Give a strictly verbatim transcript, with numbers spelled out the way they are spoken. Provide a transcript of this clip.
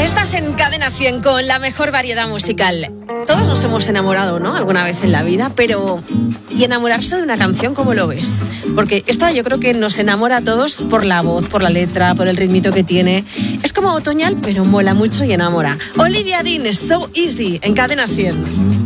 Estás en Cadena cien con la mejor variedad musical. Todos nos hemos enamorado, ¿no? Alguna vez en la vida, pero ¿y enamorarse de una canción cómo lo ves? Porque esta yo creo que nos enamora a todos por la voz, por la letra, por el ritmito que tiene. Es como otoñal, pero mola mucho y enamora. Olivia Dean, So Easy, en Cadena cien.